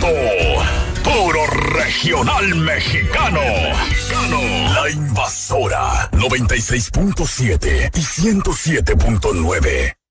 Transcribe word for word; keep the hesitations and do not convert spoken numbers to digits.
momento. Puro regional mexicano. Mexicano. La Invasora noventa y seis punto siete y ciento siete punto nueve.